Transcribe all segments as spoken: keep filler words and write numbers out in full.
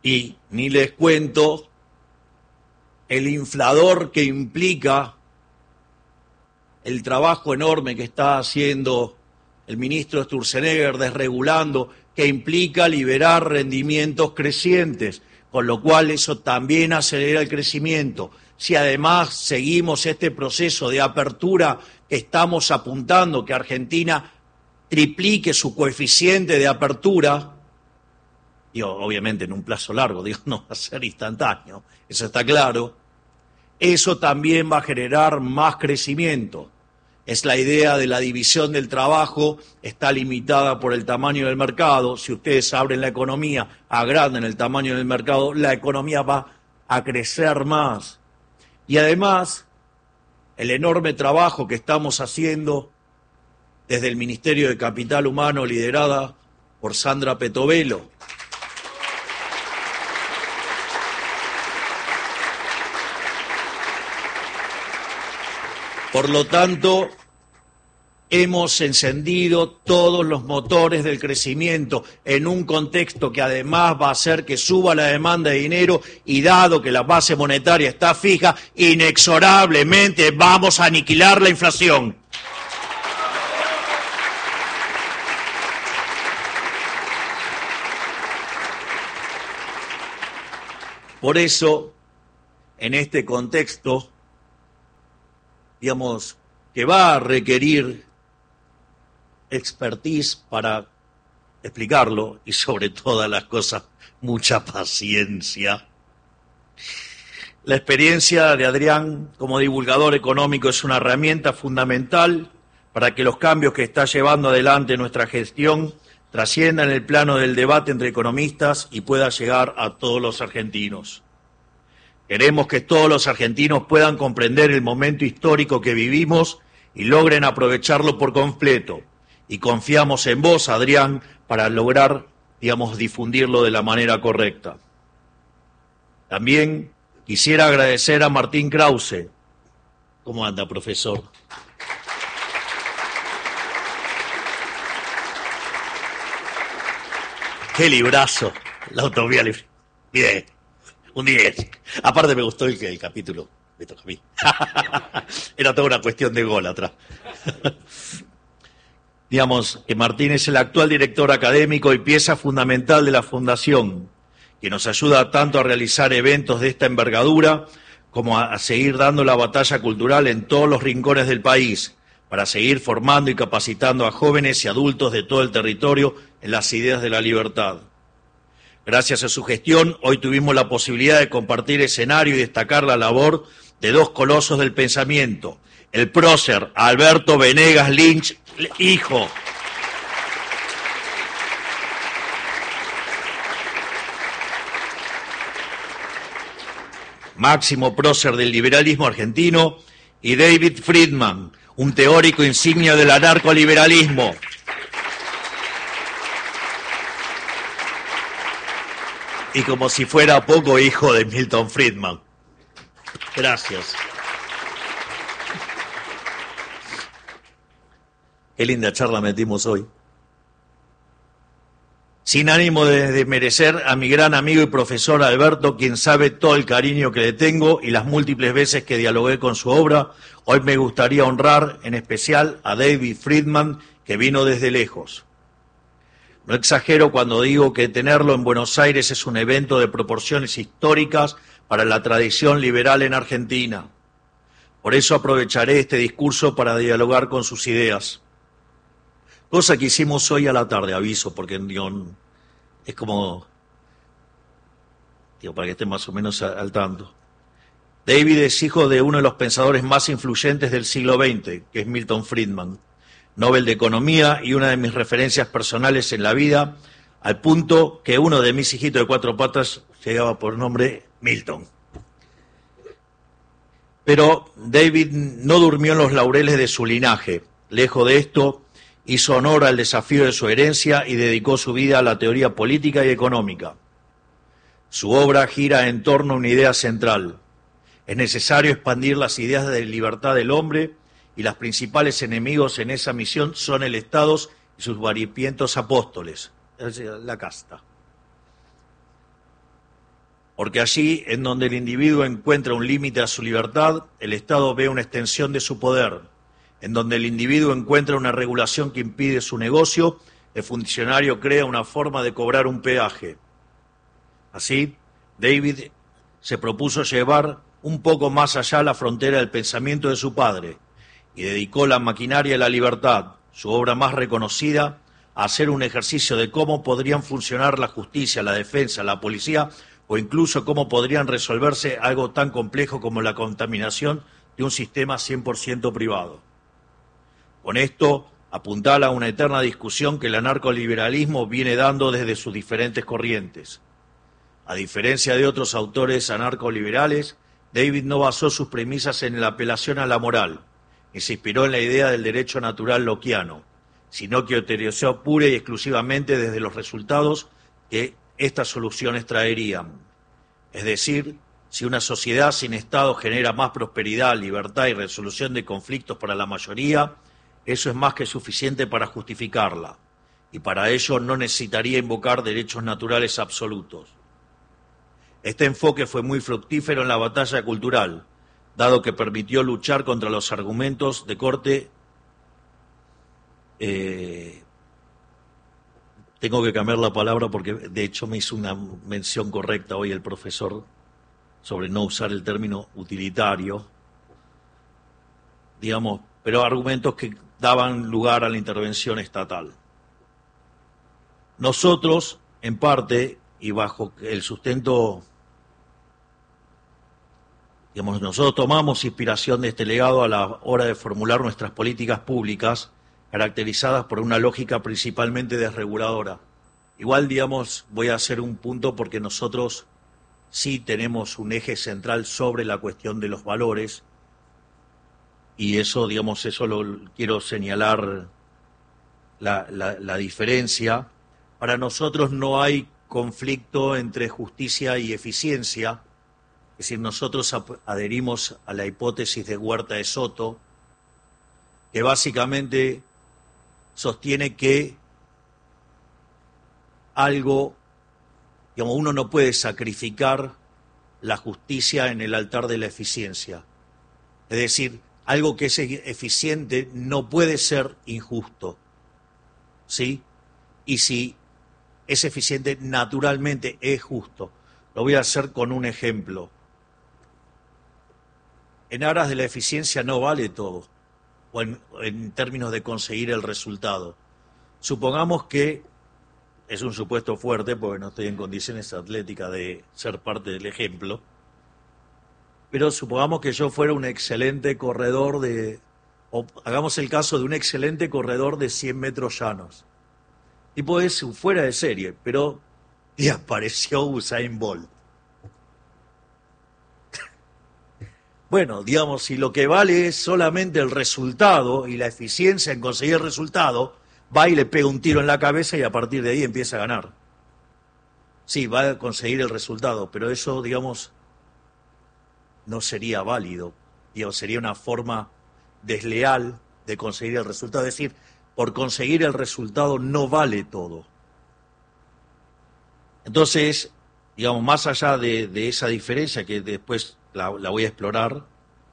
Y ni les cuento el inflador que implica el trabajo enorme que está haciendo el ministro Sturzenegger desregulando, que implica liberar rendimientos crecientes, con lo cual eso también acelera el crecimiento. Si además seguimos este proceso de apertura que estamos apuntando, que Argentina triplique su coeficiente de apertura, y obviamente en un plazo largo, digo, no va a ser instantáneo, eso está claro, eso también va a generar más crecimiento. Es la idea de la división del trabajo, está limitada por el tamaño del mercado. Si ustedes abren la economía, agranden el tamaño del mercado, la economía va a crecer más. Y además, el enorme trabajo que estamos haciendo desde el Ministerio de Capital Humano, liderada por Sandra Petovelo, por lo tanto, hemos encendido todos los motores del crecimiento en un contexto que además va a hacer que suba la demanda de dinero y dado que la base monetaria está fija, inexorablemente vamos a aniquilar la inflación. Por eso, en este contexto, digamos, que va a requerir expertise para explicarlo y sobre todas las cosas, mucha paciencia. La experiencia de Adrián como divulgador económico es una herramienta fundamental para que los cambios que está llevando adelante nuestra gestión trasciendan el plano del debate entre economistas y pueda llegar a todos los argentinos. Queremos que todos los argentinos puedan comprender el momento histórico que vivimos y logren aprovecharlo por completo. Y confiamos en vos, Adrián, para lograr, digamos, difundirlo de la manera correcta. También quisiera agradecer a Martín Krause. ¿Cómo anda, profesor? Qué librazo, la autovía libre. Bien. Un diez. Aparte me gustó el, el capítulo. Me toca a mí. Era toda una cuestión de gol atrás. Digamos que Martín es el actual director académico y pieza fundamental de la Fundación, que nos ayuda tanto a realizar eventos de esta envergadura como a, a seguir dando la batalla cultural en todos los rincones del país, para seguir formando y capacitando a jóvenes y adultos de todo el territorio en las ideas de la libertad. Gracias a su gestión, hoy tuvimos la posibilidad de compartir escenario y destacar la labor de dos colosos del pensamiento, el prócer Alberto Venegas Lynch, hijo, máximo prócer del liberalismo argentino, y David Friedman, un teórico insignia del anarcoliberalismo. Y como si fuera poco, hijo de Milton Friedman. Gracias. Qué linda charla metimos hoy. Sin ánimo de desmerecer a mi gran amigo y profesor Alberto, quien sabe todo el cariño que le tengo y las múltiples veces que dialogué con su obra, hoy me gustaría honrar en especial a David Friedman, que vino desde lejos. No exagero cuando digo que tenerlo en Buenos Aires es un evento de proporciones históricas para la tradición liberal en Argentina. Por eso aprovecharé este discurso para dialogar con sus ideas. Cosa que hicimos hoy a la tarde, aviso, porque digo, es como, digo, para que estén más o menos al tanto. David es hijo de uno de los pensadores más influyentes del siglo veinte, que es Milton Friedman, Nobel de Economía y una de mis referencias personales en la vida, al punto que uno de mis hijitos de cuatro patas llegaba por nombre Milton. Pero David no durmió en los laureles de su linaje. Lejos de esto, hizo honor al desafío de su herencia y dedicó su vida a la teoría política y económica. Su obra gira en torno a una idea central. Es necesario expandir las ideas de libertad del hombre y los principales enemigos en esa misión son el Estado y sus variopintos apóstoles, la casta. porque allí, en donde el individuo encuentra un límite a su libertad, el Estado ve una extensión de su poder. En donde el individuo encuentra una regulación que impide su negocio, el funcionario crea una forma de cobrar un peaje. Así, David se propuso llevar un poco más allá la frontera del pensamiento de su padre y dedicó la maquinaria de la libertad, su obra más reconocida, a hacer un ejercicio de cómo podrían funcionar la justicia, la defensa, la policía o incluso cómo podrían resolverse algo tan complejo como la contaminación de un sistema cien por ciento privado. Con esto apuntala a una eterna discusión que el anarcoliberalismo viene dando desde sus diferentes corrientes. A diferencia de otros autores anarcoliberales, David no basó sus premisas en la apelación a la moral, ni se inspiró en la idea del derecho natural lockeano, sino que teorizó pura y exclusivamente desde los resultados que estas soluciones traerían. Es decir, si una sociedad sin Estado genera más prosperidad, libertad y resolución de conflictos para la mayoría, eso es más que suficiente para justificarla, y para ello no necesitaría invocar derechos naturales absolutos. Este enfoque fue muy fructífero en la batalla cultural, dado que permitió luchar contra los argumentos de corte. Eh, tengo que cambiar la palabra porque de hecho me hizo una mención correcta hoy el profesor sobre no usar el término utilitario, digamos, pero argumentos que daban lugar a la intervención estatal. Nosotros, en parte, y bajo el sustento, digamos, nosotros tomamos inspiración de este legado a la hora de formular nuestras políticas públicas, caracterizadas por una lógica principalmente desreguladora. Igual, digamos, voy a hacer un punto porque nosotros sí tenemos un eje central sobre la cuestión de los valores, y eso, digamos, eso lo quiero señalar la, la, la diferencia. Para nosotros no hay conflicto entre justicia y eficiencia, es decir, nosotros adherimos a la hipótesis de Huerta de Soto, que básicamente sostiene que algo, digamos, uno no puede sacrificar la justicia en el altar de la eficiencia. Es decir, algo que es eficiente no puede ser injusto, ¿sí? Y si es eficiente, naturalmente es justo. Lo voy a hacer con un ejemplo. En aras de la eficiencia no vale todo, o en, en términos de conseguir el resultado. Supongamos que, es un supuesto fuerte, porque no estoy en condiciones atléticas de ser parte del ejemplo, pero supongamos que yo fuera un excelente corredor de, o hagamos el caso de un excelente corredor de cien metros llanos. Tipo es fuera de serie, pero y apareció Usain Bolt. Bueno, digamos, si lo que vale es solamente el resultado y la eficiencia en conseguir el resultado, va y le pega un tiro en la cabeza y a partir de ahí empieza a ganar. Sí, va a conseguir el resultado, pero eso, digamos, no sería válido, digamos, sería una forma desleal de conseguir el resultado. Es decir, por conseguir el resultado no vale todo. Entonces, digamos, más allá de, de esa diferencia que después la, la voy a explorar,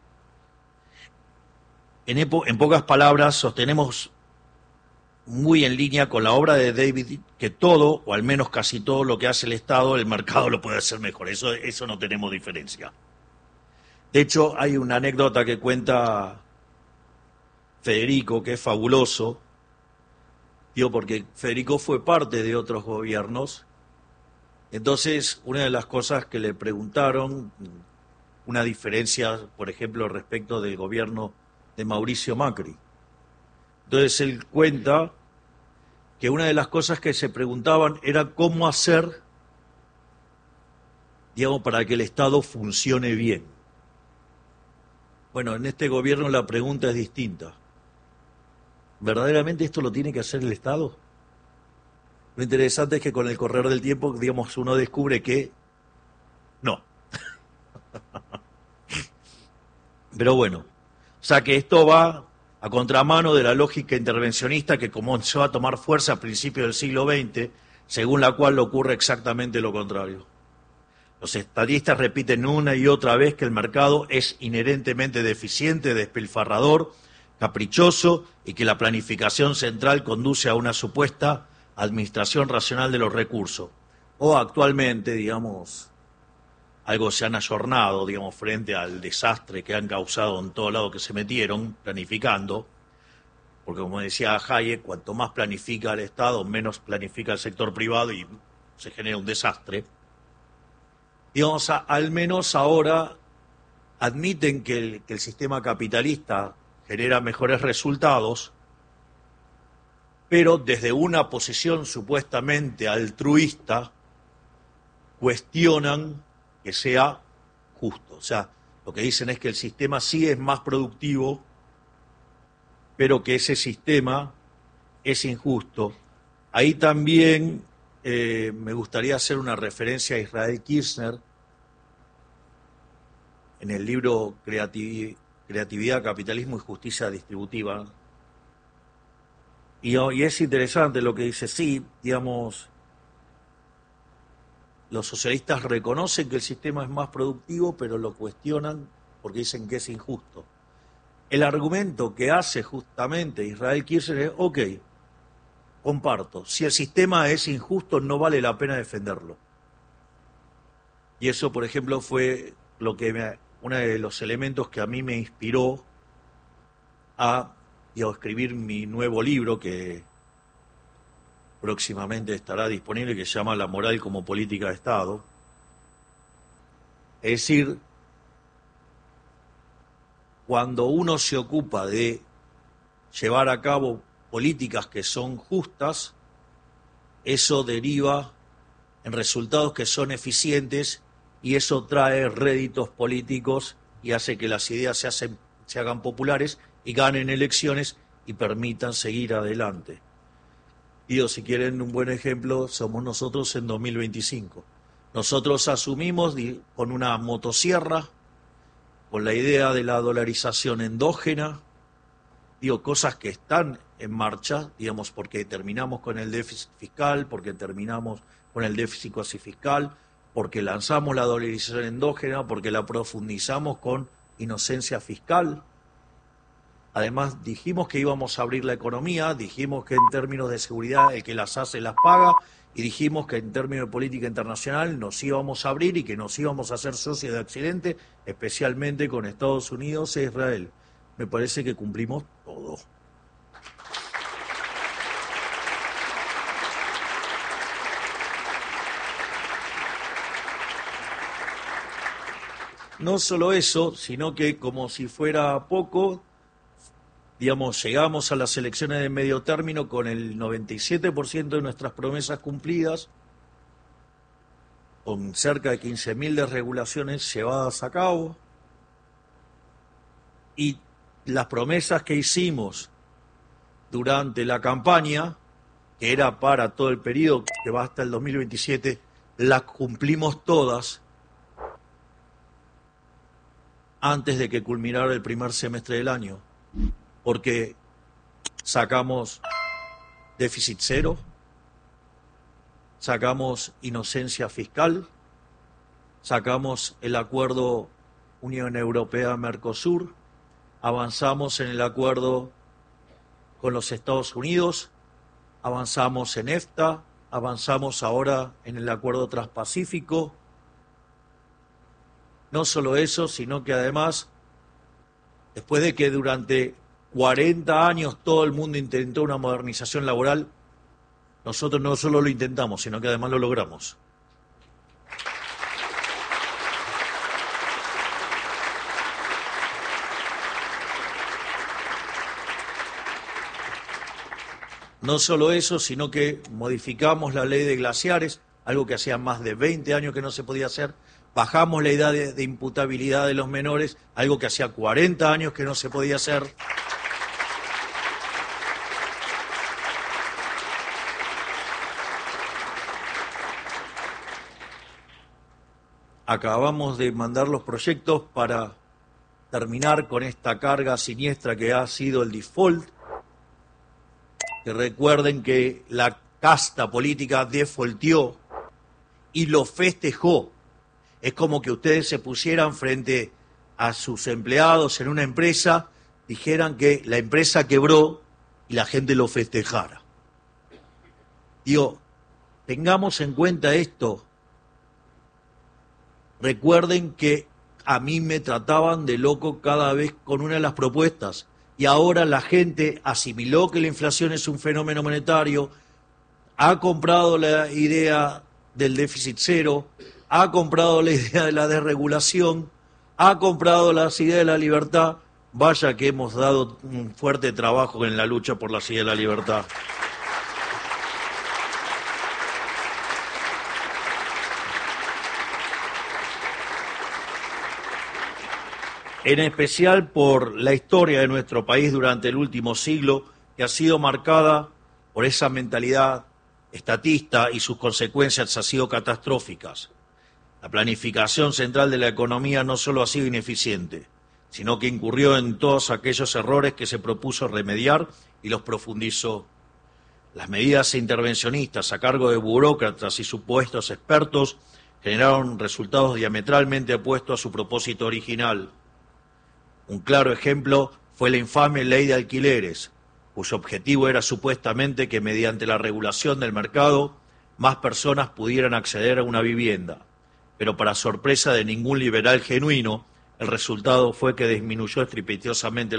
en, epo, en pocas palabras sostenemos muy en línea con la obra de David que todo, o al menos casi todo lo que hace el Estado, el mercado lo puede hacer mejor. Eso, eso no tenemos diferencia. De hecho, hay una anécdota que cuenta Federico, que es fabuloso, digo, porque Federico fue parte de otros gobiernos. Entonces, una de las cosas que le preguntaron, una diferencia, por ejemplo, respecto del gobierno de Mauricio Macri. Entonces, él cuenta que una de las cosas que se preguntaban era cómo hacer, digamos, para que el Estado funcione bien. Bueno, en este gobierno la pregunta es distinta. ¿Verdaderamente esto lo tiene que hacer el Estado? Lo interesante es que con el correr del tiempo, digamos, uno descubre que no. Pero bueno, o sea que esto va a contramano de la lógica intervencionista que comenzó a tomar fuerza a principios del siglo veinte, según la cual ocurre exactamente lo contrario. Los estadistas repiten una y otra vez que el mercado es inherentemente deficiente, despilfarrador, caprichoso y que la planificación central conduce a una supuesta administración racional de los recursos. O actualmente, digamos, algo se han ayornado, digamos, frente al desastre que han causado en todo lado que se metieron planificando, porque como decía Hayek, cuanto más planifica el Estado, menos planifica el sector privado y se genera un desastre. Digamos, a, al menos ahora admiten que el, que el sistema capitalista genera mejores resultados, pero desde una posición supuestamente altruista cuestionan que sea justo. O sea, lo que dicen es que el sistema sí es más productivo, pero que ese sistema es injusto. Ahí también eh, me gustaría hacer una referencia a Israel Kirzner en el libro Creatividad, Creatividad, Capitalismo y Justicia Distributiva. Y, y es interesante lo que dice, sí, digamos, los socialistas reconocen que el sistema es más productivo, pero lo cuestionan porque dicen que es injusto. El argumento que hace justamente Israel Kirzner es, ok, comparto, si el sistema es injusto no vale la pena defenderlo. Y eso, por ejemplo, fue lo que me, uno de los elementos que a mí me inspiró a digamos, escribir mi nuevo libro que próximamente estará disponible, que se llama La moral como política de Estado. Es decir, cuando uno se ocupa de llevar a cabo políticas que son justas, eso deriva en resultados que son eficientes y eso trae réditos políticos y hace que las ideas se, hacen, se hagan populares y ganen elecciones y permitan seguir adelante. Y si quieren un buen ejemplo, somos nosotros en dos mil veinticinco. Nosotros asumimos con una motosierra, con la idea de la dolarización endógena, digo, cosas que están en marcha, digamos, porque terminamos con el déficit fiscal, porque terminamos con el déficit cuasi fiscal, porque lanzamos la dolarización endógena, porque la profundizamos con inocencia fiscal. Además, dijimos que íbamos a abrir la economía, dijimos que en términos de seguridad el que las hace las paga, y dijimos que en términos de política internacional nos íbamos a abrir y que nos íbamos a hacer socios de Occidente, especialmente con Estados Unidos e Israel. Me parece que cumplimos todo. No solo eso, sino que como si fuera poco, digamos, llegamos a las elecciones de medio término con el noventa y siete por ciento de nuestras promesas cumplidas, con cerca de quince mil desregulaciones llevadas a cabo, y las promesas que hicimos durante la campaña, que era para todo el periodo que va hasta el dos mil veintisiete, las cumplimos todas antes de que culminara el primer semestre del año, porque sacamos déficit cero, sacamos inocencia fiscal, sacamos el acuerdo Unión Europea-Mercosur, avanzamos en el acuerdo con los Estados Unidos, avanzamos en EFTA, avanzamos ahora en el acuerdo transpacífico. No solo eso, sino que además, después de que durante cuarenta años todo el mundo intentó una modernización laboral, nosotros no solo lo intentamos, sino que además lo logramos. No solo eso, sino que modificamos la ley de glaciares, algo que hacía más de veinte años que no se podía hacer. Bajamos la edad de, de imputabilidad de los menores, algo que hacía cuarenta años que no se podía hacer. Acabamos de mandar los proyectos para terminar con esta carga siniestra que ha sido el default. Que recuerden que la casta política defaultió y lo festejó. Es como que ustedes se pusieran frente a sus empleados en una empresa, dijeran que la empresa quebró y la gente lo festejara. Digo, tengamos en cuenta esto. Recuerden que a mí me trataban de loco cada vez con una de las propuestas y ahora la gente asimiló que la inflación es un fenómeno monetario, ha comprado la idea del déficit cero, ha comprado la idea de la desregulación, ha comprado las ideas de la libertad. Vaya que hemos dado un fuerte trabajo en la lucha por las ideas de la libertad. En especial por la historia de nuestro país durante el último siglo, que ha sido marcada por esa mentalidad estatista y sus consecuencias han sido catastróficas. La planificación central de la economía no solo ha sido ineficiente, sino que incurrió en todos aquellos errores que se propuso remediar y los profundizó. Las medidas intervencionistas a cargo de burócratas y supuestos expertos generaron resultados diametralmente opuestos a su propósito original. Un claro ejemplo fue la infame ley de alquileres, cuyo objetivo era supuestamente que mediante la regulación del mercado más personas pudieran acceder a una vivienda. Pero para sorpresa de ningún liberal genuino, el resultado fue que disminuyó estrepitosamente